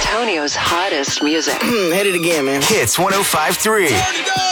Antonio's hottest music. Hit it again, man. Hits 105.3. Turn it up.